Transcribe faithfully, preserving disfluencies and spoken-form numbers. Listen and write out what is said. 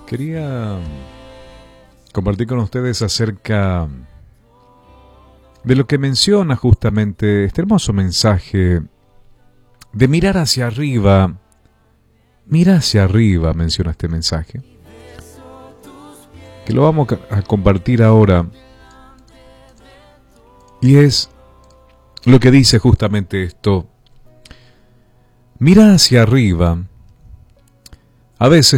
Quería compartir con ustedes acerca de lo que menciona justamente este hermoso mensaje de mirar hacia arriba. Mira hacia arriba, menciona este mensaje, que lo vamos a compartir ahora, y es lo que dice justamente esto: mira hacia arriba. A veces